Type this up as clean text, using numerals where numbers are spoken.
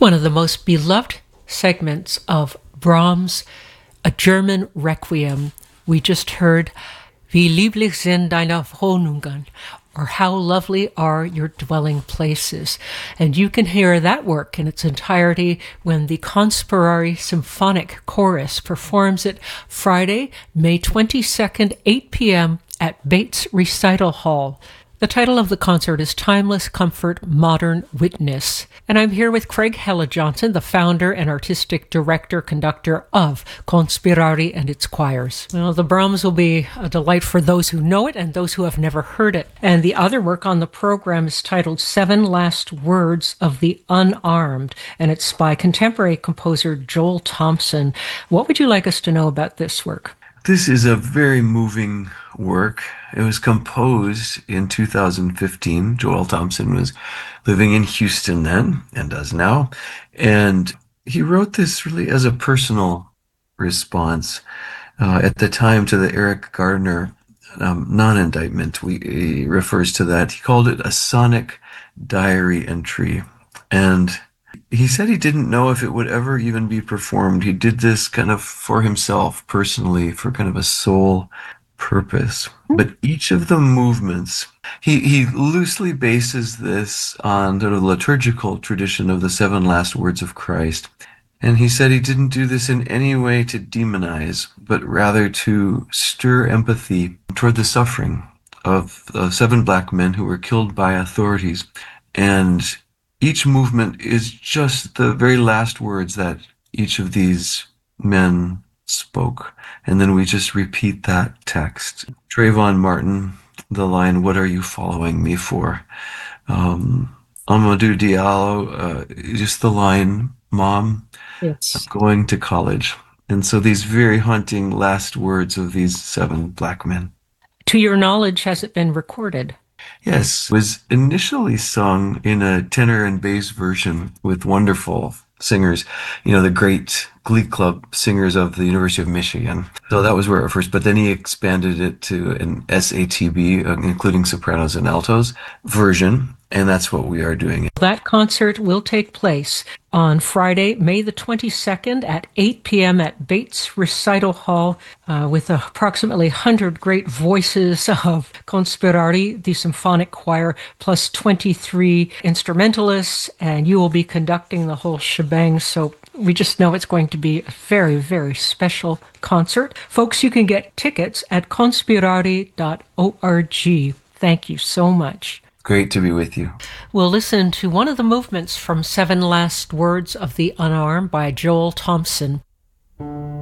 One of the most beloved segments of Brahms' A German Requiem. We just heard Wie lieblich sind deine Wohnungen, or How Lovely Are Your Dwelling Places. And you can hear that work in its entirety when the Conspirari Symphonic Chorus performs it Friday, May 22nd, 8 p.m. at Bates Recital Hall. The title of the concert is Timeless Comfort, Modern Witness. And I'm here with Craig Hella-Johnson, the founder and artistic director-conductor of Conspirari and its choirs. Well, the Brahms will be a delight for those who know it and those who have never heard it. And the other work on the program is titled Seven Last Words of the Unarmed, and it's by contemporary composer Joel Thompson. What would you like us to know about this work? This is a very moving work. It was composed in 2015. Joel Thompson was living in Houston then and does now. And he wrote this really as a personal response at the time to the Eric Gardner non-indictment. He refers to that. He called it a sonic diary entry. And he said he didn't know if it would ever even be performed. He did this kind of for himself personally, for kind of a soul purpose. But each of the movements, he loosely bases this on sort of liturgical tradition of the seven last words of Christ. And he said he didn't do this in any way to demonize, but rather to stir empathy toward the suffering of the seven black men who were killed by authorities. And each movement is just the very last words that each of these men spoke. And then we just repeat that text. Trayvon Martin, the line, "What are you following me for?" Amadou Diallo, just the line, "Mom, Yes. I'm going to college." And so these very haunting last words of these seven black men. To your knowledge, has it been recorded? Yes, it was initially sung in a tenor and bass version with wonderful singers, the great Glee Club singers of the University of Michigan. So that was where it first, but then he expanded it to an SATB, including sopranos and altos version, and that's what we are doing. That concert will take place on Friday, May the 22nd at 8 p.m. at Bates Recital Hall with approximately 100 great voices of Conspirari, the symphonic choir, plus 23 instrumentalists, and you will be conducting the whole shebang. So we just know it's going to be a very, very special concert. Folks, you can get tickets at conspirari.org. Thank you so much. Great to be with you. We'll listen to one of the movements from Seven Last Words of the Unarmed by Joel Thompson.